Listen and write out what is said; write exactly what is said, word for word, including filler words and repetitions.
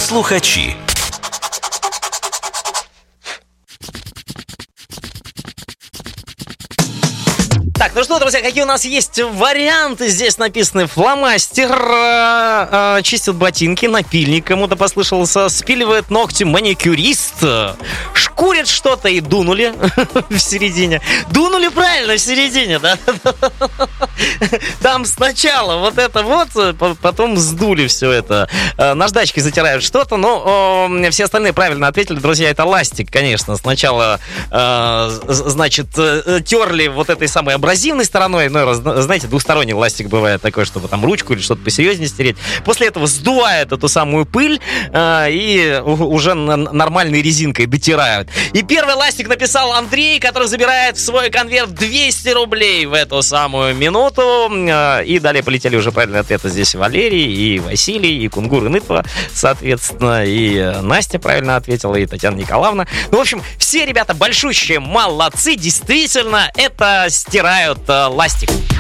Слухачи. Так, ну что, друзья, какие у нас есть варианты? Здесь написаны: фломастер, э, э, чистит ботинки, напильник, кому-то послышался, спиливает ногти маникюрист, шкурит что-то и дунули в середине. Дунули правильно в середине, да? Там сначала вот это вот, потом сдули все это. Наждачкой затирают что-то, но э, все остальные правильно ответили, друзья, это ластик, конечно. Сначала, э, значит, терли вот этой самой абразивной стороной, ну, знаете, двухсторонний ластик бывает такой, чтобы там ручку или что-то посерьезнее стереть. После этого сдувают эту самую пыль э, и уже нормальной резинкой дотирают. И первый ластик написал Андрей, который забирает в свой конверт двести рублей в эту самую минуту. Э, и далее полетели уже правильные ответы. Здесь Валерий, и Василий, и Кунгур, и Нытва, соответственно, и Настя правильно ответила, и Татьяна Николаевна. Ну, в общем, все ребята большущие молодцы, действительно, это стирают э, ластик.